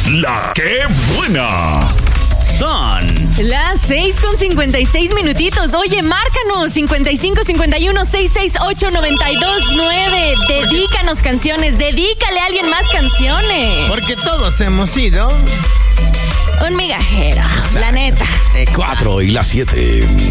La que buena. Son las 6:56 minutitos. Oye, márcanos 5551-668-929. Dedícanos canciones, dedícale a alguien más canciones. porque todos hemos sido Un migajero, la neta. 4 y las 7.